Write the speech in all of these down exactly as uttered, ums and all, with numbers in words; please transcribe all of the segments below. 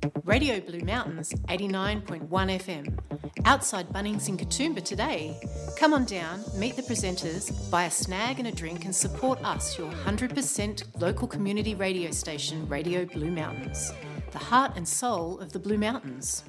Radio Blue Mountains, eighty-nine point one F M. Outside Bunnings in Katoomba today. Come on down, meet the presenters, buy a snag and a drink and support us, your one hundred percent local community radio station, Radio Blue Mountains. The heart and soul of the Blue Mountains.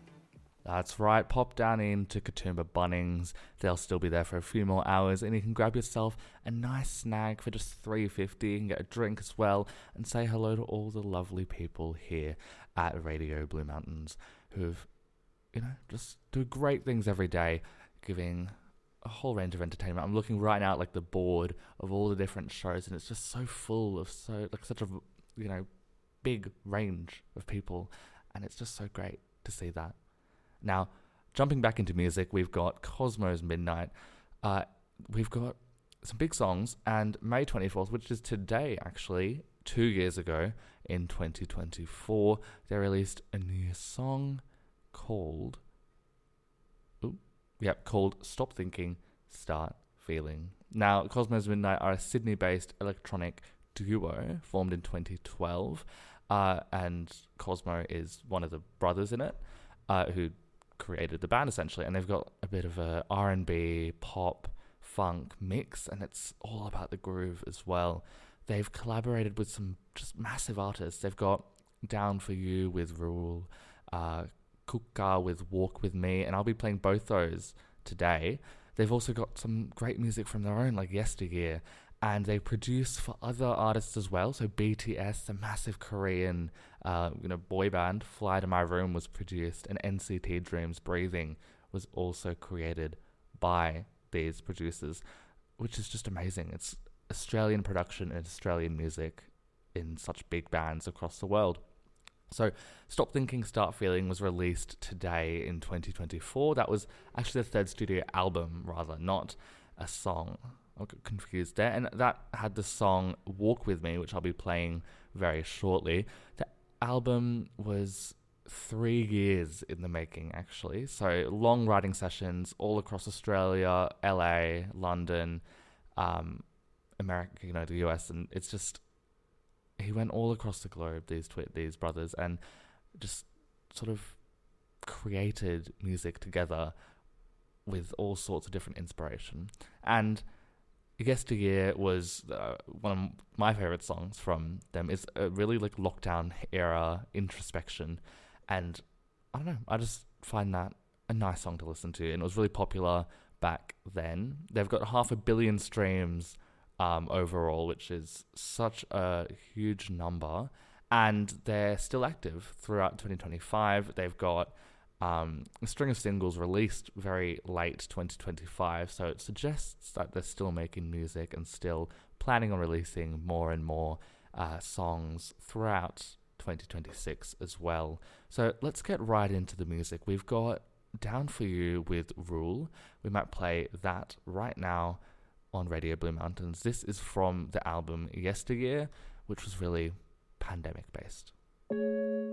That's right, pop down into Katoomba Bunnings. They'll still be there for a few more hours, and you can grab yourself a nice snag for just three dollars fifty and get a drink as well, and say hello to all the lovely people here at Radio Blue Mountains who've, you know, just do great things every day, giving a whole range of entertainment. I'm looking right now at like the board of all the different shows, and it's just so full of so like such a, you know, big range of people, and it's just so great to see that. Now, jumping back into music, we've got Cosmo's Midnight. Uh, we've got some big songs, and May twenty-fourth, which is today actually, two years ago, in twenty twenty-four, they released a new song called, ooh, yep, called Stop Thinking, Start Feeling. Now, Cosmo's Midnight are a Sydney-based electronic duo formed in twenty twelve, uh, and Cosmo is one of the brothers in it, uh, who created the band essentially, and they've got a bit of a R and B, pop, funk mix, and it's all about the groove as well. They've collaborated with some just massive artists. They've got Down For You with Rule, uh, Kuka with Walk With Me, and I'll be playing both those today. They've also got some great music from their own, like Yesteryear, and they produce for other artists as well. So B T S, the massive Korean uh, you know, boy band, Fly To My Room was produced, and N C T Dream's Breathing was also created by these producers, which is just amazing. It's Australian production and Australian music in such big bands across the world. So Stop Thinking, Start Feeling was released today in twenty twenty-four. That was actually the third studio album, rather, not a song. I got confused there. And that had the song Walk With Me, which I'll be playing very shortly. The album was three years in the making, actually. So long writing sessions all across Australia, L A, London, um, America, you know, the U S, and it's just, he went all across the globe, these twi- these brothers, and just sort of created music together with all sorts of different inspiration. And Yesteryear was uh, one of my favorite songs from them. It's a really like lockdown era introspection, and I don't know, I just find that a nice song to listen to, and it was really popular back then. They've got half a billion streams um, overall, which is such a huge number, and they're still active throughout twenty twenty-five. They've got Um, a string of singles released very late twenty twenty-five, so it suggests that they're still making music and still planning on releasing more and more uh, songs throughout twenty twenty-six as well. So let's get right into the music. We've got Down For You with Rule. We might play that right now on Radio Blue Mountains. This is from the album Yesteryear, which was really pandemic based.